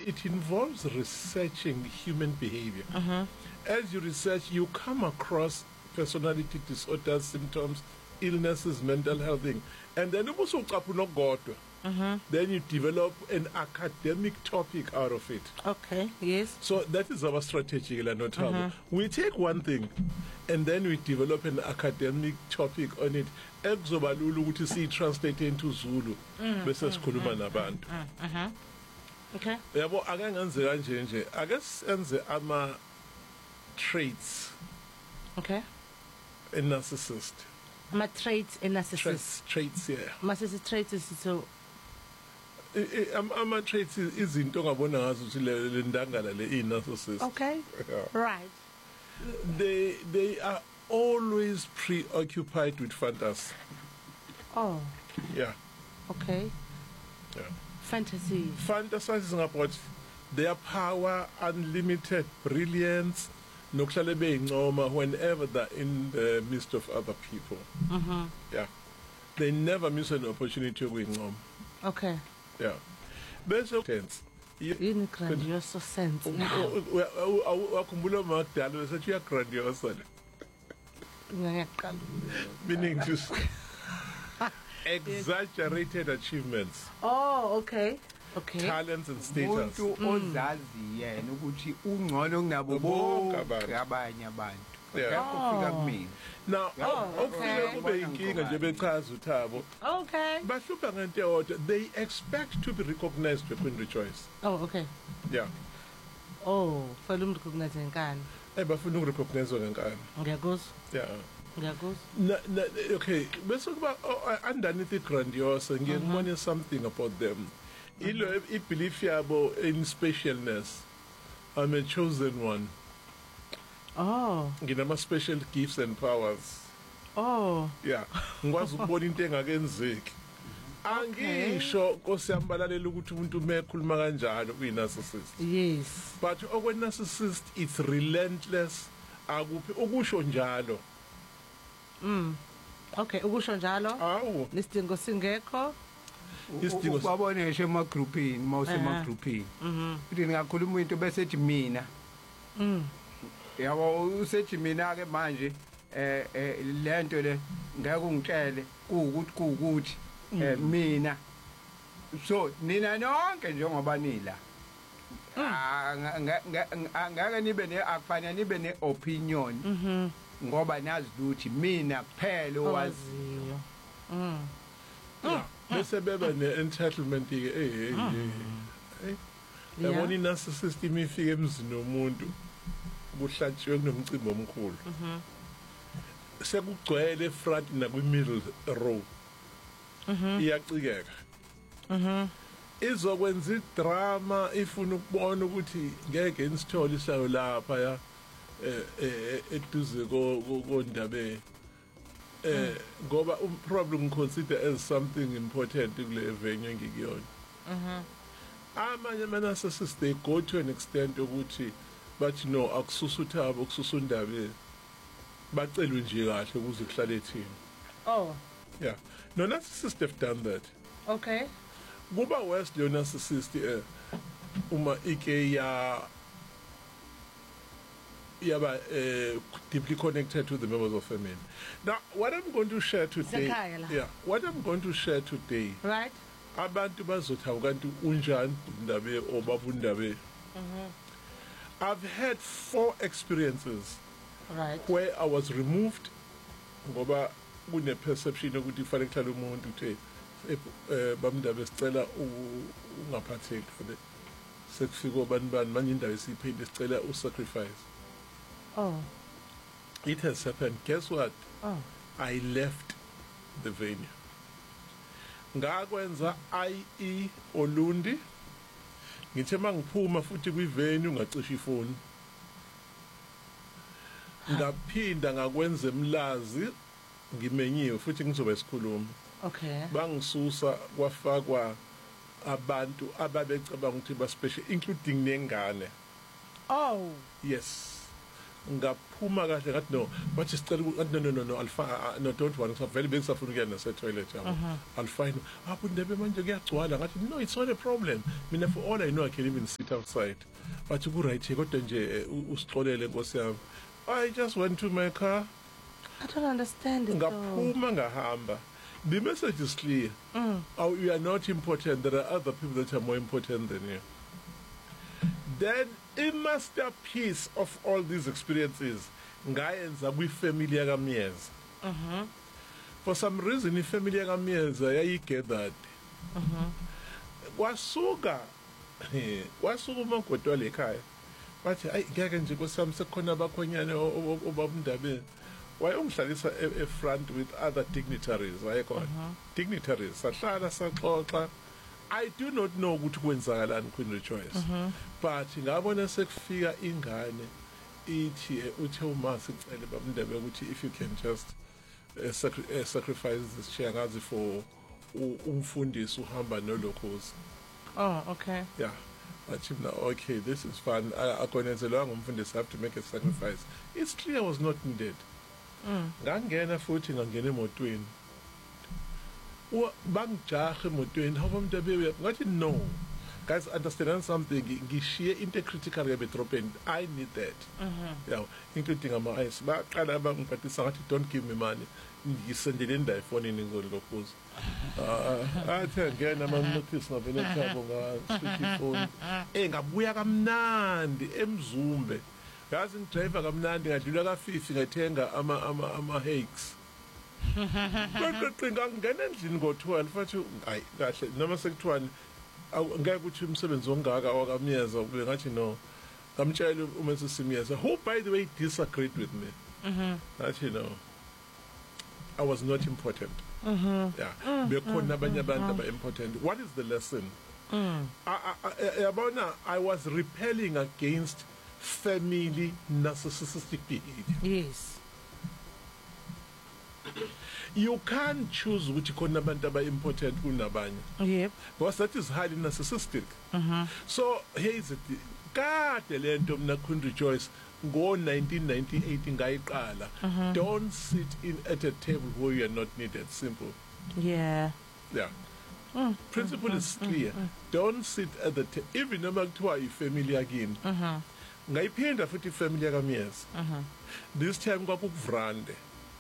it involves researching human behavior. As you research, you come across personality disorders, symptoms, illnesses, mental health thing, and then then you develop an academic topic out of it. Okay, yes. So that is our strategy, We take one thing and then we develop an academic topic on it. Ekzobalulu ukuthi si translate into Zulu bese sikhuluma nabantu. Okay. Yabo ake ngenze kanje nje. Ake senze ama traits. Okay. A narcissist. My traits in narcissist. Traits, yeah. Narcissist traits is so. Ama traits izinto ongabona ngazo ukuthi le ndangala le narcissist. Okay. Yeah. Right. They are always preoccupied with fantasy. Oh. Yeah. Okay. Yeah. Fantasy. Fantasizing about their power, unlimited brilliance, nokuhlale beyincoma whenever they're in the midst of other people. Yeah. They never miss an opportunity to win. Okay. Yeah. Best tense. In grandiose sense. Wakhumbula makudala besethi uya grandiose. Meaning just exaggerated achievements. Oh, okay. Okay. Talents and status. Umuntu ozazi yena ukuthi ungcono kunabo bonke abanye abantu. Kufika kumina. Now, okufika kube inkinga nje bechaza uThabo. Okay. Bahlupha ngento eyodwa. They expect to be recognized when rejoice. Oh, okay. Yeah. Oh, fanele umuntu recognize ngenkani. Bafuna ukurecognizwa ngenkani. Ngiyakuzwa. Yeah. Ngiyakuzwa. Okay, bese kuba underneath the grandiose ngiyakubona something about them. Ilo belief yabo in specialness. I'm a chosen one. Oh. Nginama special gifts and powers. Oh. Yeah. Ngikwazi ukubona into engakenzeki. Angisho Nkosi yami balalela ukuthi umuntu mekhuluma kanjalo uyi-narcissist. Yes. But okwe-narcissist it's relentless. Akuphi ukusho njalo. Okay, ukusho njalo? Awu. Nesidingo singekho. Isidingo baboneshe emagroupini mawusemagroupini. Uthi ngakhuluma into bese ethi mina. Yabo usethi mina ke manje lento le ngeke ungitshele ukuthi mina so nina nonke njengoba nila ngeke nibe ne akufanele nibe ne opinion ngoba nazi ukuthi mina kuphela owaziyo bese beba ne-entitlement ke yabona i-narcissist imifika emzini womuntu kuhlatshiwe kunomcimbi omkhulu sekugcwele efront nakwi-middle row iyacikeka izokwenza idrama ifuna ukubona ukuthi ngeke nisithole isayo lapha ya eduze kondabe ngoba problem consider as something important kule venue ngikuyona amanye ama-narcissists they go to an extent ukuthi bathi no akususa uThabo akususa undabe bacelwe nje kahle ukuze kuhlale ethini. Oh. Yeah. No narcissists have done that. Okay. Kuba worse le narcissist uma ike yaba deeply connected to the members of family. Now what I'm going to share today. What I'm going to share today. Right. Abantu bazothi awukanti unjani undabe obaba undabe. I've had 4 experiences where I was removed ngoba kune perception ukuthi kufanele kuhlale umuntu uthe bamndaba sicela ungaphatheki sekufika bani manje indawo esiphinde sicela usacrifice. Oh. It has happened. Guess what? Oh. I left the venue. Ngakwenza IE Olundi. Ngithe mangiphuma futhi kwivenue ngacisha ifoni. Ngaphinda ngakwenza emlazi ngimenyiwe futhi ngizobe sikhuluma. Okay. Bangisusa kwafakwa abantu ababecabanga ukuthi ba special including nengane. Oh. Yes. ngaphuma kahle ngathi no bathi sicela no alfa no don't worry vele bengisafuna ukuya nase toilet yabo I'll find Ndebe manje kuyagcwala ngathi no it's not a problem mina for all I know I can even sit outside bathi ku right kodwa nje usixolele nkosi yami I just went to my car I don't understand it. Ngaphuma ngahamba. The message is clear. You are not important. There are other people that are more important than you. Then a masterpiece of all these experiences, ngayenza kwi-family yakaMiyeza. For some reason, i-family yakaMiyeza yayigathered. Kwasuka umakoti wale ekhaya. Bathi ayi ngeke nje kusami sekhona abakhonyane obabundabeni. Why ungihlalisa front with other dignitaries dignitaries sahlala saxoxa I do not know ukuthi kwenzakalani Queen Rejoice but ngabona sekufika ingane ithi uthe uma sicela babundebe ukuthi if you can just sacrifice this chair ngazi for umfundisi uhamba nolokhozi okay yeah but okay this is fun akonenzelwa ngumfundisi have to make a sacrifice it's clear was not needed ngangena futhi ngangena emotweni bangijahe emotweni hamba umuntu abewe ngathi no guys understand something ngishiye into critical ebedropeni I need that yeah including ama eyes baqala bangiphathisa ngathi don't give me money ngisendele iphone ngizolokhuza athe ngena ama notice ngavele ekhabo nga phone ngabuya kamnandi emzumbe yazi ngidriver kamnandi ngadlula ka50 ngathenga ama hakes Qinga ngena endlini ngo12 futhi hayi kahle noma sekuthiwani ngeke ukuthi umsebenzi ongaka wakaMiyeza ube ngathi no ngamtshela uMse Simiyeza who by the way disagreed with me that I was not important yeah bekhona abanye abantu aba important what is the lesson I was repelling against family narcissistic behavior. Yes. You can't choose which khona abantu aba important kunabanye. Yep. Because that is highly narcissistic. So here is it. Kade lento mina Queen Rejoice ngo 1998 ngayiqala. Don't sit in at a table where you are not needed. Simple. Yeah. Yeah. Principle is clear. Don't sit at the table even noma kuthiwa ifamily yakini. Ngayiphinda futhi family yakaMiyeza this time kwakuvrande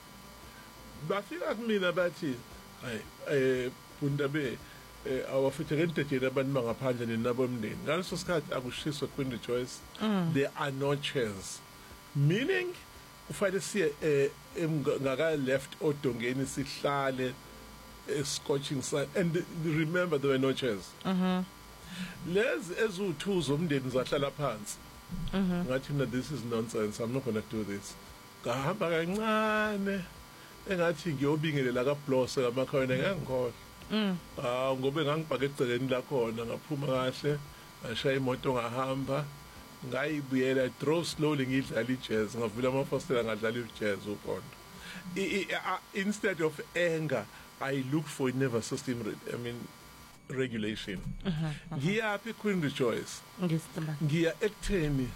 bafika kumina bathi hayi Bundabe awafithe ngendejeni abantu bangaphandle nenabo emndeni ngaleso sikhathi akushiswa Queen Rejoice there are no chairs meaning ufanele siye ngaka left odongeni sihlale scorching sun and remember there were no chairs lezi ezu2 zomndeni zahlala phansi ngathi this is nonsense I'm not going to do this ngahamba kancane engathi ngiyobingelela kaBloss ngamakhona ngangikhola ngobe ngangibhaka egceleni la khona ngaphuma kahle ngashaya imoto ngahamba ngayibuyela I drove slowly ngidlala ijazz ngavula amafastela ngadlala ijazz ukhona instead of anger I looked for nervous system regulation ngiyaphi Queen Rejoice ngiya ekutheni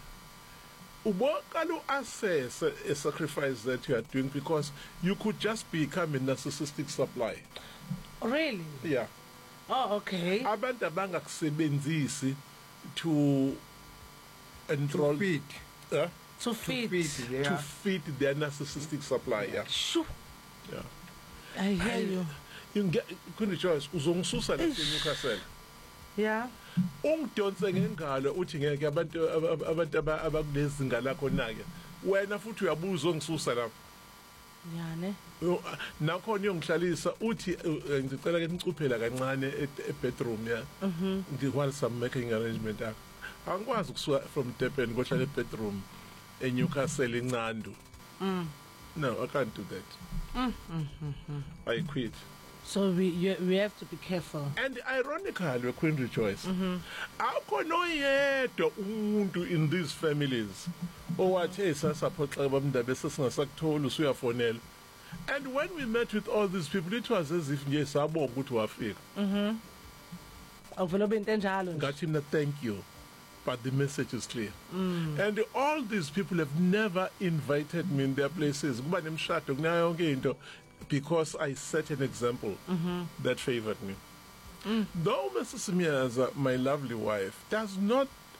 ubokala assess a sacrifice that you are doing because you could just become a narcissistic supply. Really? Yeah. Oh, okay. Abantu abangakusebenzisi to enthrall feed. To feed. Yeah. To feed their narcissistic supply. Yeah. Sure. Yeah. I hear you. You get Queen Rejoice uzongisusa la eNewcastle. Yeah. Ungidonse ngengalo uthi ngeke abantu abakulezinga lakho nake wena futhi uyabuza ongisusa lapho yeah ne nakho ngiyongihlalisa uthi ngicela ke nicuphela kancane e-bedroom ya while some making arrangement akho angikwazi ukusuka from Durban ngohlala e-bedroom eNewcastle eNcando no I can't do that I quit. So we have to be careful. And ironically, Queen Rejoice, akho noyedwa umuntu in these families owathi support abamndabe sesingasakuthola usuyafonela. And when we met with all these people, it was as if nje sabonga ukuthi wafika. Awuvela into enjalo nje. Ngathi mina thank you. but the message is clear. And all these people have never invited me in their places kuba nemshado kunayo yonke into because I set an example that favored me. Though Mrs. Simiaza, my lovely wife, does not